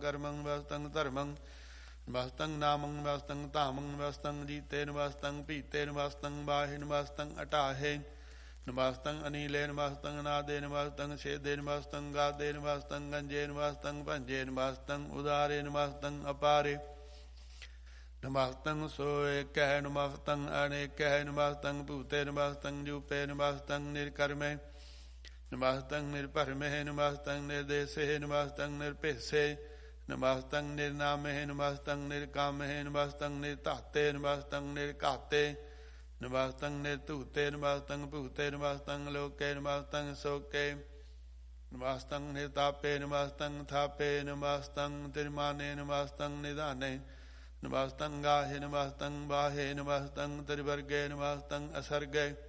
कर्मं नमस्तं धर्मं नमस्तं नामं नमस्तं तामं नमस्तं जीते नमस्तं पीते नमस्तं बाहे नमस्तं अटाहे नमस्तं अनिले नमस्तं नादे नमस्तं छेदे नमस्तं गादे नमस्तं गंजे नमस्तं पंजे नमस्तं उदारे नमस्तं अपारे नमस्तं सोए कह नमस्तं अनेकह नमस्तं भूते नमस्तं जूपे नमस्तं निर्कर्मे नमस्तं निर्भरमे नमस्तं निर्देशे नमस्तं निर्पेशे नमस्तं निर्नामे नमस्तं निर्कामे नमस्तं निर्ताते नमस्तं निर्काते नमस्तं निर्तूते नमस्तं भूते नमस्तं लोके नमस्तं शोके नमस्तं निर्तापे नमस्तं थापे नमस्तं तिर्माने नमस्तं निदाने नमस्तं गाहे नमस्तं बाहे नमस्तं त्रिवर्गे नमस्तं असर्गे